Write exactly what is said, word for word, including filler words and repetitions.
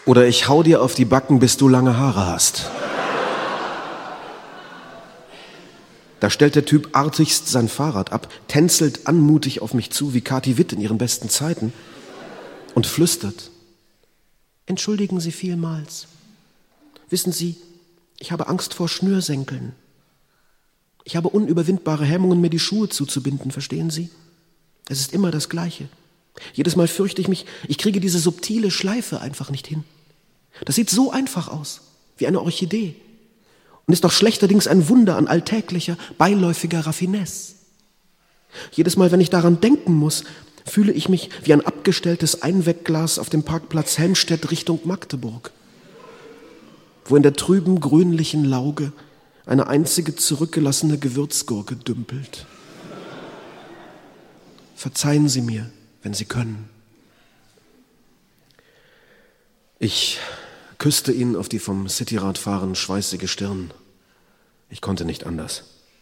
Oder ich hau dir auf die Backen, bis du lange Haare hast. Da stellt der Typ artigst sein Fahrrad ab, tänzelt anmutig auf mich zu wie Kathi Witt in ihren besten Zeiten und flüstert: Entschuldigen Sie vielmals. Wissen Sie, ich habe Angst vor Schnürsenkeln. Ich habe unüberwindbare Hemmungen, mir die Schuhe zuzubinden, verstehen Sie? Es ist immer das Gleiche. Jedes Mal fürchte ich mich, ich kriege diese subtile Schleife einfach nicht hin. Das sieht so einfach aus, wie eine Orchidee. Und ist doch schlechterdings ein Wunder an alltäglicher, beiläufiger Raffinesse. Jedes Mal, wenn ich daran denken muss, fühle ich mich wie ein abgestelltes Einwegglas auf dem Parkplatz Helmstedt Richtung Magdeburg, wo in der trüben, grünlichen Lauge eine einzige zurückgelassene Gewürzgurke dümpelt. Verzeihen Sie mir, wenn Sie können. Ich küsste ihn auf die vom Cityradfahren schweißige Stirn. Ich konnte nicht anders.